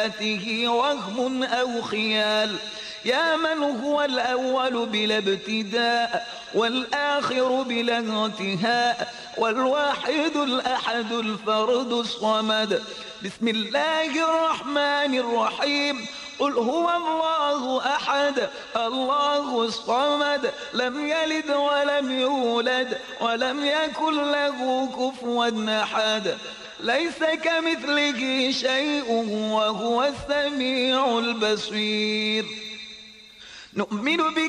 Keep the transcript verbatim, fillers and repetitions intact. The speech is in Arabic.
ذاته وهم أو خيال، يا من هو الأول بلا ابتداء والآخر بلا انتهاء والواحد الأحد الفرد الصمد. بسم الله الرحمن الرحيم. قل هو الله أحد الله الصمد، لم يلد ولم يولد ولم يكن له كفوا أحد، ليس كمثله شيء وهو السميع البصير. نؤمن بك